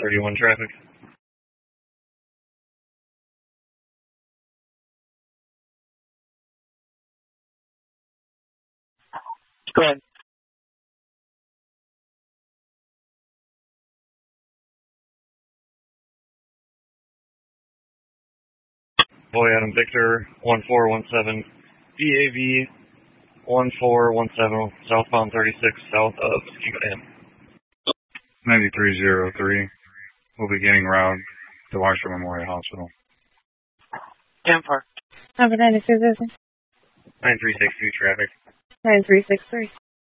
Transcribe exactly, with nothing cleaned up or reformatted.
thirty-one traffic. Go ahead. Boy Adam Victor, one four one seven, D A V one four one seven, southbound thirty-six, south of Mosquito Dam. ninety-three oh three, we'll be getting route to Washington Memorial Hospital. ten four. Number ninety-three, nine three six two traffic. nine three six three.